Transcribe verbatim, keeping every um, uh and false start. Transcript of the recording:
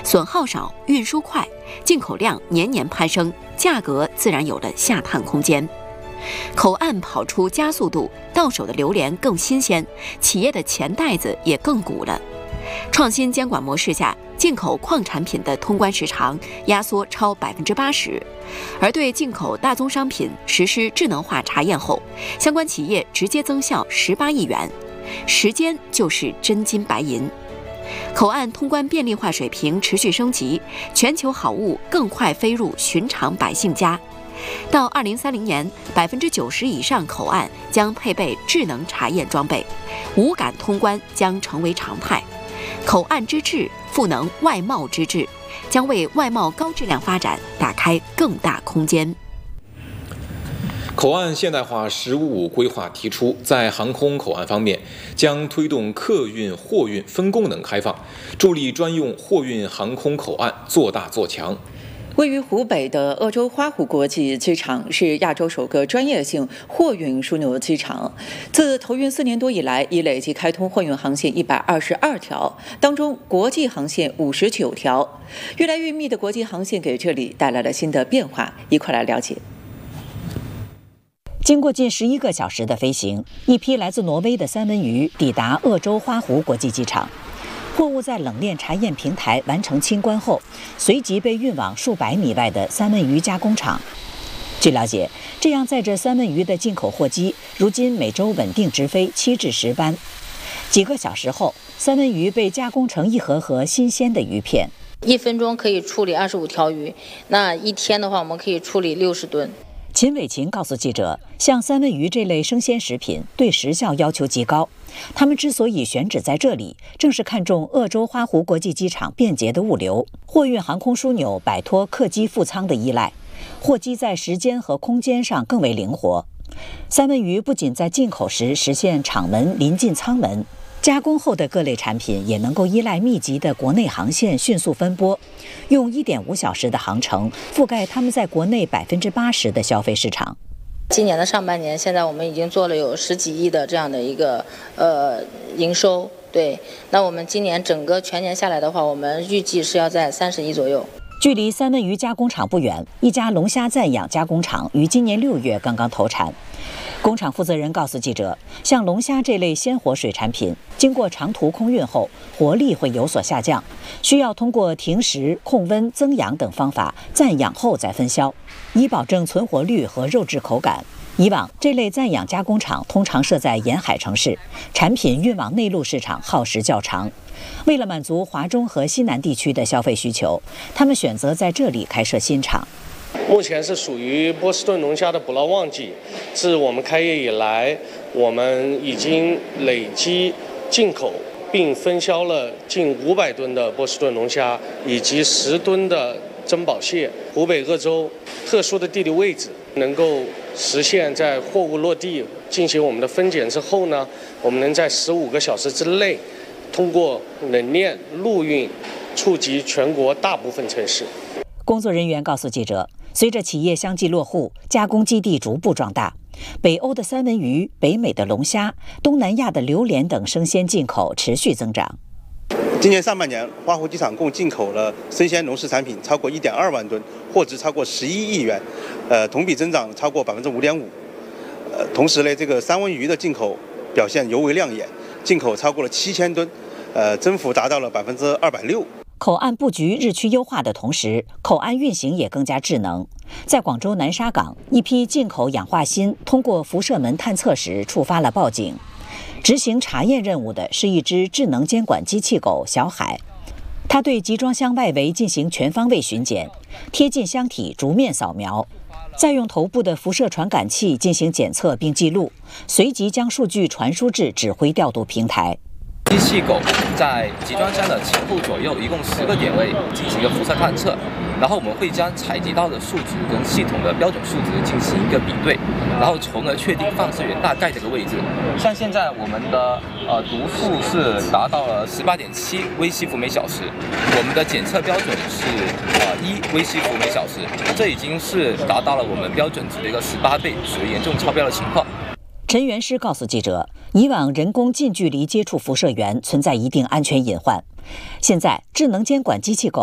损耗少，运输快，进口量年年攀升，价格自然有了下探空间。口岸跑出加速度，到手的榴莲更新鲜，企业的钱袋子也更鼓了。创新监管模式下，进口矿产品的通关时长压缩超百分之八十，而对进口大宗商品实施智能化查验后，相关企业直接增效十八亿元，时间就是真金白银。口岸通关便利化水平持续升级，全球好物更快飞入寻常百姓家。到二零三零年，百分之九十以上口岸将配备智能查验装备，无感通关将成为常态。口岸之智赋能外贸之智，将为外贸高质量发展打开更大空间。 口岸现代化“十五五”规划提出，在航空口岸方面，将推动客运、货运分功能开放，助力专用货运航空口岸做大做强。 位于湖北的鄂州花湖国际机场是亚洲首个专业性货运枢纽机场。自投运四年多以来，已累计开通货运航线一百二十二条，当中国际航线五十九条。越来越密的国际航线给这里带来了新的变化，一块来了解。 经过近十一个小时的飞行，一批来自挪威的三文鱼抵达鄂州花湖国际机场。货物在冷链查验平台完成清关后，随即被运往数百米外的三文鱼加工厂。据了解，这样载着三文鱼的进口货机，如今每周稳定直飞七至十班。几个小时后，三文鱼被加工成一盒盒新鲜的鱼片。 一分钟可以处理二十五条鱼，那一天的话，我们可以处理六十吨。 秦伟琴告诉记者，像三文鱼这类生鲜食品对时效要求极高，他们之所以选址在这里，正是看中鄂州花湖国际机场便捷的物流，货运航空枢纽摆脱客机副舱的依赖，货机在时间和空间上更为灵活。三文鱼不仅在进口时实现厂门临近舱门，加工后的各类产品也能够依赖密集的国内航线迅速分拨，用一点五小时的航程覆盖他们在国内百分之八十的消费市场。 今年的上半年，现在我们已经做了有十几亿的这样的一个呃营收，对。那我们今年整个全年下来的话，我们预计是要在三十亿左右。 距离三文鱼加工厂不远，一家龙虾暂养加工厂于今年六月刚刚投产。工厂负责人告诉记者，像龙虾这类鲜活水产品，经过长途空运后，活力会有所下降，需要通过停食、控温、增氧等方法暂养后再分销，以保证存活率和肉质口感。以往这类暂养加工厂通常设在沿海城市，产品运往内陆市场耗时较长。为了满足华中和西南地区的消费需求，他们选择在这里开设新厂。 目前是属于波士顿龙虾的捕捞旺季，自我们开业以来，我们已经累积进口并分销了近五百吨的波士顿龙虾，以及十吨的珍宝蟹。湖北鄂州特殊的地理位置，能够实现在货物落地进行我们的分拣之后呢，我们能在十五个小时之内，通过冷链陆运触及全国大部分城市。 工作人员告诉记者，随着企业相继落户，加工基地逐步壮大，北欧的三文鱼、北美的龙虾、东南亚的榴莲等生鲜进口持续增长。 今年上半年，花湖机场共进口了生鲜农食产品超过一点二万吨，货值超过十一亿元，呃，同比增长超过百分之五点五。呃，同时呢，这个三文鱼的进口表现尤为亮眼，进口超过了七千吨，呃，增幅达到了百分之二百六。 口岸布局日趋优化的同时，口岸运行也更加智能。在广州南沙港，一批进口氧化锌通过辐射门探测时触发了报警。执行查验任务的是一只智能监管机器狗小海，它对集装箱外围进行全方位巡检，贴近箱体逐面扫描，再用头部的辐射传感器进行检测并记录，随即将数据传输至指挥调度平台。 机器狗在集装箱的前后左右一共十个点位进行一个辐射探测，然后我们会将采集到的数值跟系统的标准数值进行一个比对，然后从而确定放射源大概这个位置。像现在我们的呃读数是达到了十八点七微西弗每小时，我们的检测标准是呃一微西弗每小时，这已经是达到了我们标准值的一个十八倍，属于严重超标的情况。 陈元师告诉记者，以往人工近距离接触辐射源存在一定安全隐患，现在智能监管机器狗